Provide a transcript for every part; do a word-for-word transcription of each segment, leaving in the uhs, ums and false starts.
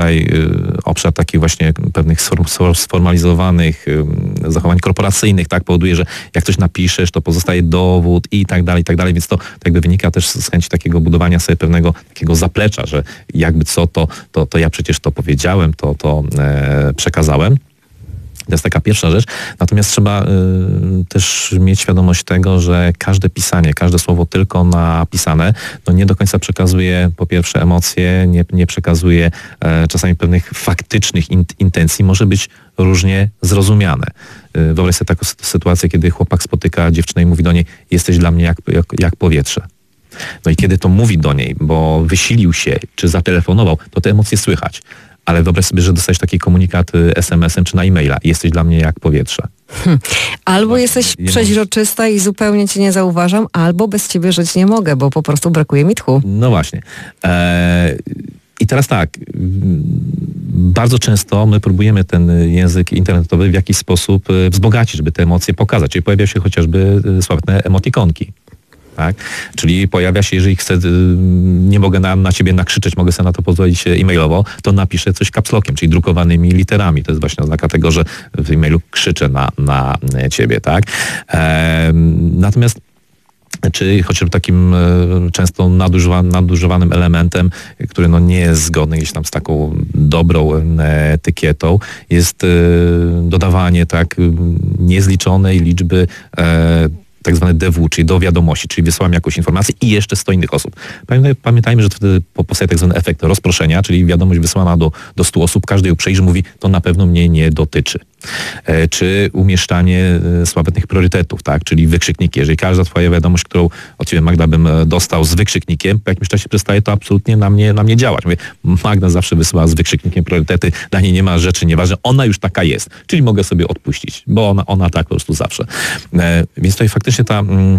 tutaj obszar takich właśnie pewnych sformalizowanych zachowań korporacyjnych, tak, powoduje, że jak coś napiszesz, to pozostaje dowód i tak dalej, i tak dalej, więc to, to jakby wynika też z chęci takiego budowania sobie pewnego takiego zaplecza, że jakby co, to, to, to ja przecież to powiedziałem, to, to e, przekazałem. To jest taka pierwsza rzecz. Natomiast trzeba y, też mieć świadomość tego, że każde pisanie, każde słowo tylko napisane, no nie do końca przekazuje po pierwsze emocje, nie, nie przekazuje e, czasami pewnych faktycznych in, intencji, może być różnie zrozumiane. Y, wyobraź sobie taką sytuację, kiedy chłopak spotyka dziewczynę i mówi do niej: jesteś dla mnie jak, jak, jak powietrze. No i kiedy to mówi do niej, bo wysilił się, czy zatelefonował, to te emocje słychać. Ale wyobraź sobie, że dostajesz taki komunikat es em esem czy na e-maila. Jesteś dla mnie jak powietrze. Hmm. Albo no, jesteś jedno... przeźroczysta i zupełnie cię nie zauważam, albo bez ciebie żyć nie mogę, bo po prostu brakuje mi tchu. No właśnie. Eee, I teraz tak, bardzo często my próbujemy ten język internetowy w jakiś sposób wzbogacić, żeby te emocje pokazać. Czyli pojawia się chociażby sławne emotikonki. Tak? Czyli pojawia się, jeżeli chcę, nie mogę na, na ciebie nakrzyczeć, mogę sobie na to pozwolić e-mailowo, to napiszę coś capslockiem, czyli drukowanymi literami. To jest właśnie oznaka tego, że w e-mailu krzyczę na, na ciebie. Tak? E, natomiast czy chociażby takim e, często nadużywanym, nadużywanym elementem, który no nie jest zgodny gdzieś tam z taką dobrą e, etykietą, jest e, dodawanie tak niezliczonej liczby e, tak zwane D W, czyli do wiadomości, czyli wysyłam jakąś informację i jeszcze sto innych osób. Pamiętajmy, że wtedy powstaje tak zwany efekt rozproszenia, czyli wiadomość wysyłana do, do stu osób, każdy ją przejrzy, mówi: to na pewno mnie nie dotyczy. E, czy umieszczanie e, sławetnych priorytetów, tak, czyli wykrzykniki. Jeżeli każda twoja wiadomość, którą od ciebie, Magda, bym dostał z wykrzyknikiem, po jakimś czasie przestaje to absolutnie na mnie, na mnie działać. Mówię: Magda zawsze wysyła z wykrzyknikiem priorytety, dla niej nie ma rzeczy nieważne, ona już taka jest, czyli mogę sobie odpuścić, bo ona, ona tak po prostu zawsze. E, więc tutaj faktycznie ta mm,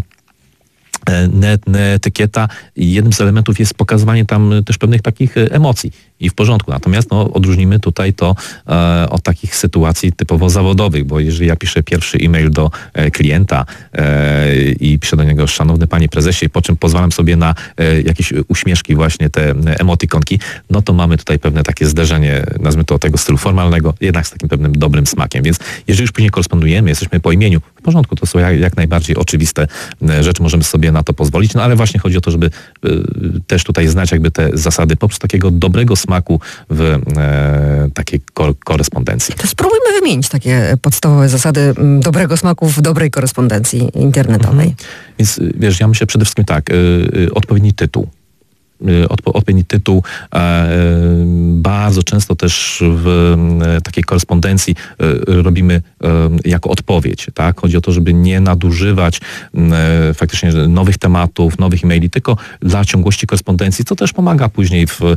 net, net, etykieta, jednym z elementów jest pokazywanie tam też pewnych takich emocji i w porządku. Natomiast no, odróżnimy tutaj to e, od takich sytuacji typowo zawodowych, bo jeżeli ja piszę pierwszy e-mail do e, klienta e, i piszę do niego: szanowny panie prezesie, po czym pozwalam sobie na e, jakieś uśmieszki, właśnie te emotikonki, no to mamy tutaj pewne takie zderzenie, nazwijmy to, tego stylu formalnego, jednak z takim pewnym dobrym smakiem. Więc jeżeli już później korespondujemy, jesteśmy po imieniu, w porządku, to są jak, jak najbardziej oczywiste rzeczy, możemy sobie na to pozwolić, no ale właśnie chodzi o to, żeby e, też tutaj znać jakby te zasady po prostu takiego dobrego smaku w e, takiej ko- korespondencji. To spróbujmy wymienić takie podstawowe zasady m, dobrego smaku w dobrej korespondencji internetowej. Mhm. Więc wiesz, ja myślę przede wszystkim tak, y, y, odpowiedni tytuł. Odpo- odpowiedni tytuł. E, bardzo często też w e, takiej korespondencji e, robimy e, jako odpowiedź. Tak? Chodzi o to, żeby nie nadużywać e, faktycznie nowych tematów, nowych e-maili, tylko dla ciągłości korespondencji, co też pomaga później w e,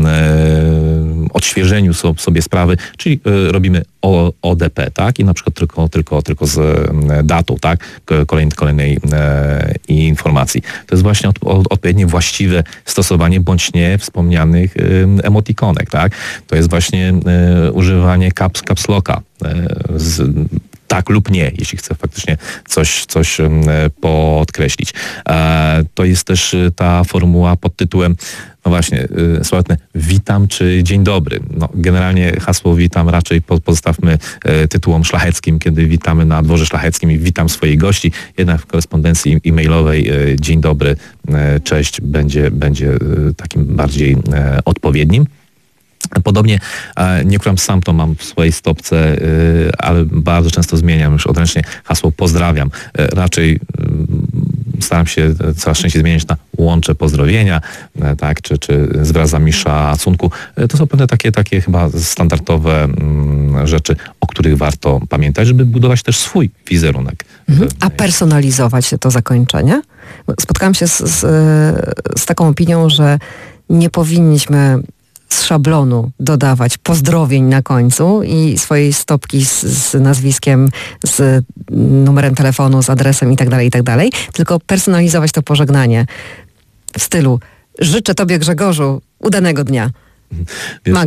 odświeżeniu so, sobie sprawy, czyli e, robimy o, O D P, tak? I na przykład tylko, tylko, tylko z e, datą, tak? Kolejnej, kolejnej e, informacji. To jest właśnie od, od, odpowiednie właściwe stosowanie bądź nie wspomnianych y, emotikonek, tak? To jest właśnie y, używanie caps, caps locka. Y, z, tak lub nie, jeśli chcę faktycznie coś, coś y, podkreślić. E, to jest też y, ta formuła pod tytułem, no właśnie, y, sławetne witam czy dzień dobry. No, generalnie hasło witam raczej po, pozostawmy y, tytułom szlacheckim, kiedy witamy na dworze szlacheckim i witam swoich gości. Jednak w korespondencji e-mailowej y, dzień dobry, y, cześć będzie, będzie y, takim bardziej y, odpowiednim. Podobnie, nie ukryłem, sam to mam w swojej stopce, ale bardzo często zmieniam już odręcznie hasło pozdrawiam. Raczej staram się coraz częściej zmieniać na łączę pozdrowienia, tak, czy, czy zwracam mi szacunku. To są pewne takie, takie chyba standardowe rzeczy, o których warto pamiętać, żeby budować też swój wizerunek. Mhm. A personalizować to zakończenie? Spotkałam się z, z, z taką opinią, że nie powinniśmy z szablonu dodawać pozdrowień na końcu i swojej stopki z, z nazwiskiem, z numerem telefonu, z adresem i tak dalej, i tak dalej, tylko personalizować to pożegnanie w stylu: życzę tobie, Grzegorzu, udanego dnia. Wiesz, Magda.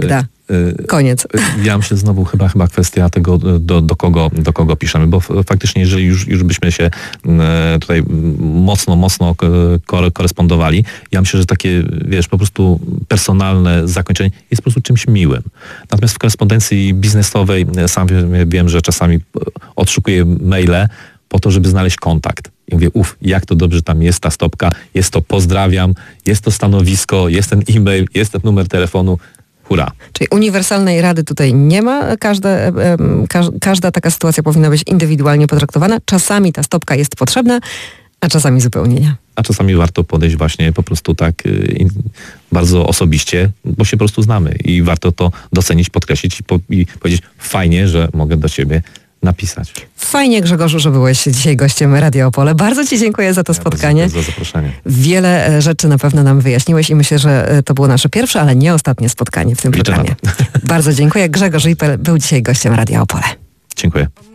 Koniec. Ja myślę znowu chyba, chyba kwestia tego, do, do, kogo, do kogo piszemy, bo faktycznie jeżeli już, już byśmy się tutaj mocno, mocno korespondowali, ja myślę, że takie, wiesz, po prostu personalne zakończenie jest po prostu czymś miłym. Natomiast w korespondencji biznesowej sam wiem, że czasami odszukuję maile po to, żeby znaleźć kontakt. I mówię, uf, jak to dobrze tam jest ta stopka, jest to pozdrawiam, jest to stanowisko, jest ten e-mail, jest ten numer telefonu. Hurra. Czyli uniwersalnej rady tutaj nie ma. Każda, każ, każda taka sytuacja powinna być indywidualnie potraktowana. Czasami ta stopka jest potrzebna, a czasami zupełnie nie. A czasami warto podejść właśnie po prostu tak y, bardzo osobiście, bo się po prostu znamy i warto to docenić, podkreślić i, po, i powiedzieć fajnie, że mogę do ciebie napisać. Fajnie, Grzegorzu, że byłeś dzisiaj gościem Radia Opole. Bardzo ci dziękuję za to ja spotkanie. Bardzo dziękuję za zaproszenie. Wiele rzeczy na pewno nam wyjaśniłeś i myślę, że to było nasze pierwsze, ale nie ostatnie spotkanie w tym Liczę programie. Bardzo dziękuję. Grzegorz Ipel był dzisiaj gościem Radia Opole. Dziękuję.